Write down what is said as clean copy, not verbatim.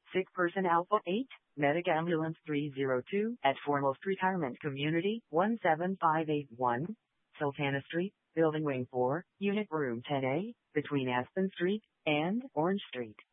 Sick Person Alpha 8, Medic Ambulance 302, at Foremost Retirement Community, 17581, Sultana Street, Building Wing 4, Unit Room 10A, between Aspen Street and Orange Street.